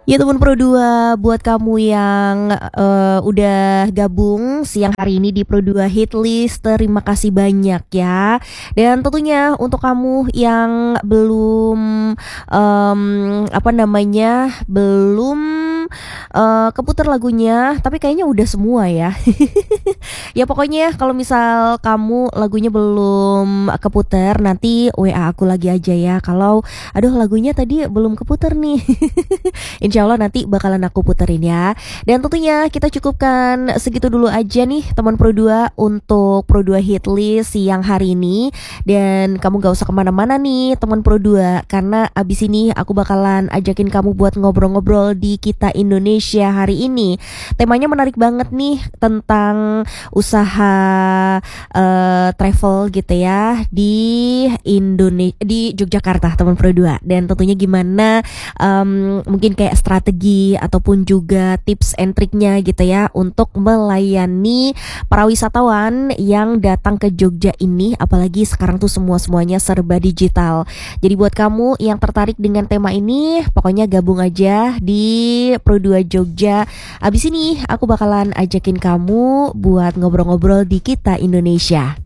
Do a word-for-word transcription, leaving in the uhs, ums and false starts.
Ya teman Pro dua, buat kamu yang eh, udah gabung siang hari ini di Pro dua Hit List, terima kasih banyak ya. Dan tentunya untuk kamu yang belum em, apa namanya, belum eh, keputar lagunya, tapi kayaknya udah semua ya. Ya pokoknya kalau misal kamu lagunya belum keputar, nanti W A aku lagi aja ya. Kalau aduh lagunya tadi belum keputar nih. Insya Allah nanti bakalan aku puterin ya. Dan tentunya kita cukupkan segitu dulu aja nih teman Pro dua untuk Pro dua Hit List siang hari ini. Dan kamu gak usah kemana-mana nih teman Pro dua, karena abis ini aku bakalan ajakin kamu buat ngobrol-ngobrol di Kita Indonesia hari ini. Temanya menarik banget nih, tentang usaha eh, travel gitu ya di Indonesia, di Yogyakarta teman Pro dua. Dan tentunya gimana um, mungkin kayak strategi ataupun juga tips and triknya gitu ya untuk melayani para wisatawan yang datang ke Jogja ini, apalagi sekarang tuh semua-semuanya serba digital. Jadi buat kamu yang tertarik dengan tema ini, pokoknya gabung aja di Pro dua Jogja. Abis ini aku bakalan ajakin kamu buat ngobrol-ngobrol di Kita Indonesia.